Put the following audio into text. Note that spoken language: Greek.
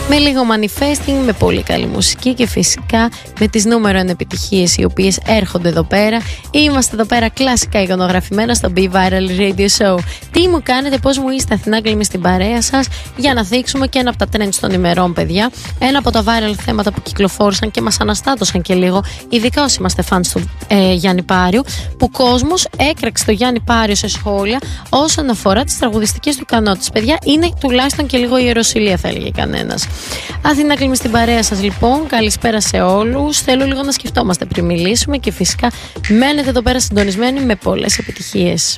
με λίγο manifesting, με πολύ καλή μουσική και φυσικά με τις νούμερο 1 επιτυχίες οι οποίες έρχονται εδώ πέρα. Είμαστε εδώ πέρα κλασικά εικονογραφημένα στο Be Viral Radio Show. Τι μου κάνετε, πώς μου είστε, Αθηνά, είμαι στην παρέα σας για να δείξουμε και ένα από τα trends των ημερών, παιδιά. Ένα από τα viral θέματα που κυκλοφόρησαν και μας αναστάτωσαν και λίγο, ειδικά όσοι είμαστε fans του Γιάννη Πάριου, που ο κόσμος έκραξε το Γιάννη Πάριο σε σχόλια όσον αφορά τις τραγουδιστικές του ικανότητες. Παιδιά, είναι τουλάχιστον και λίγο ιεροσυλία, θα έλεγε κανένας. Αθηνά, είμαι στην παρέα σας λοιπόν. Καλησπέρα σε όλους. Θέλω λίγο να σκεφτόμαστε πριν μιλήσουμε και φυσικά μένετε εδώ πέρα συντονισμένοι με πολλές επιτυχίες.